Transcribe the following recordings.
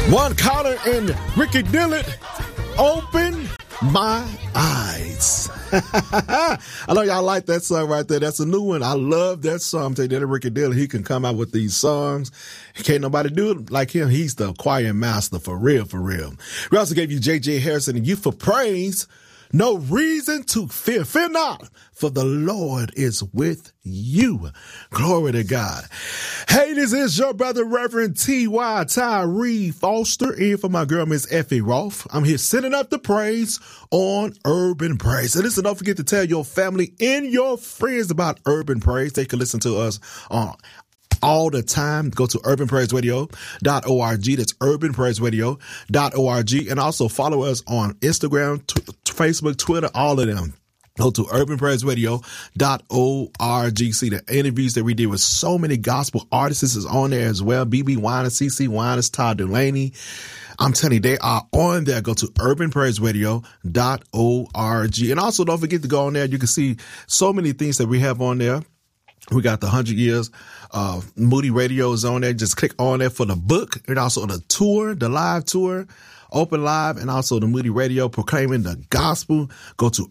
Juan Carter and Ricky Dillard, Open My Eyes. I know y'all like that song right there. That's a new one. I love that song. I'm telling you, that Ricky Dillard, he can come out with these songs. Can't nobody do it like him. He's the choir master for real, for real. We also gave you J.J. Harrison and You for Praise. No reason to fear. Fear not, for the Lord is with you. Glory to God. Hey, this is your brother, Reverend T.Y. Tyree Foster, in for my girl, Miss Effie Roth. I'm here sending up the praise on Urban Praise. And listen, don't forget to tell your family and your friends about Urban Praise. They can listen to us on all the time. Go to urbanpraiseradio.org. That's urbanpraiseradio.org. And also follow us on Instagram, Facebook, Twitter, all of them. Go to urbanpraiseradio.org. See the interviews that we did with so many gospel artists is on there as well. BB Winans, CC Winans, Todd Dulaney. I'm telling you, they are on there. Go to urbanpraiseradio.org. And also don't forget to go on there. You can see so many things that we have on there. We got the 100 Years Moody Radio is on there. Just click on there for the book and also the tour, the live tour, Open Live, and also the Moody Radio proclaiming the gospel. Go to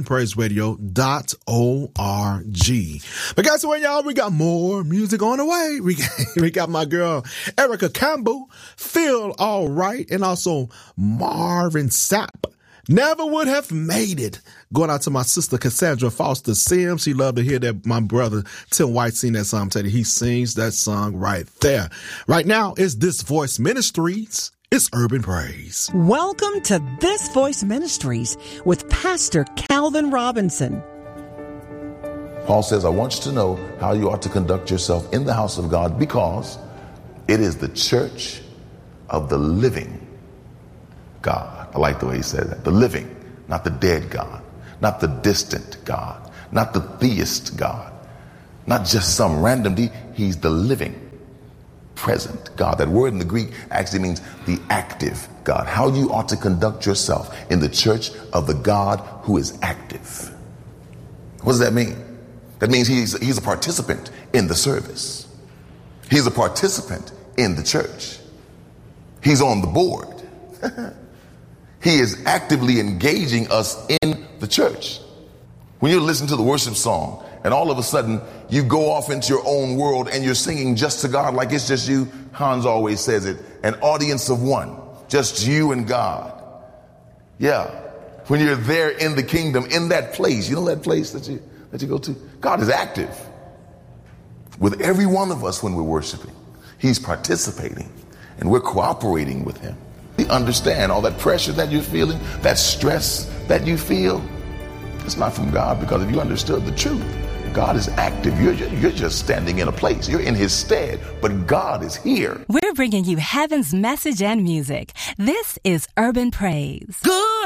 urbanpraiseradio.org. But guys, what y'all, we got more music on the way. We got my girl Erica Campbell, Feel All Right, and also Marvin Sapp. Never Would Have Made It. Going out to my sister Cassandra Foster Sims. She loved to hear that my brother Tim White sing that song. I'm telling you, he sings that song right there. Right now, it's This Voice Ministries. It's Urban Praise. Welcome to This Voice Ministries with Pastor Calvin Robinson. Paul says, I want you to know how you ought to conduct yourself in the house of God, because it is the church of the living God. I like the way he said that. The living, not the dead God, not the distant God, not the theist God, not just some random deity. He's the living, present God. That word in the Greek actually means the active God. How you ought to conduct yourself in the church of the God who is active. What does that mean? That means he's a participant in the service. He's a participant in the church. He's on the board. He is actively engaging us in the church. When you listen to the worship song and all of a sudden you go off into your own world and you're singing just to God like it's just you, Hans always says it, an audience of one, just you and God. Yeah. When you're there in the kingdom, in that place, you know that place that you go to? God is active with every one of us when we're worshiping. He's participating and we're cooperating with him. We understand all that pressure that you're feeling, that stress that you feel. It's not from God, because if you understood the truth, God is active. You're just standing in a place. You're in his stead, but God is here. We're bringing you heaven's message and music. This is Urban Praise. Good